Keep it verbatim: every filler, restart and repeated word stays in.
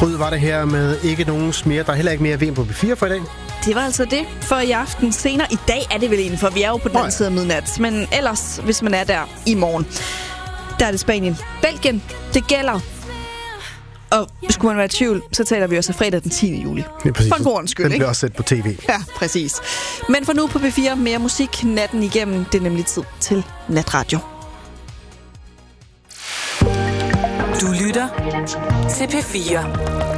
Ryd var det her med ikke nogen mere. Der er heller ikke mere V M på P fire for i dag. Det var altså det for i aften. Senere i dag er det vel inden for. Vi er jo på den anden side af midnat. Men ellers, hvis man er der i morgen, der er det Spanien. Belgien, det gælder. Og skulle man være i tvivl, så taler vi også fredag den tiende juli. Ja, præcis. For en god skyld, den ikke? bliver også set på tv. Ja, præcis. Men for nu på P fire, mere musik natten igennem. Det er nemlig tid til natradio. Du lytter til P fire.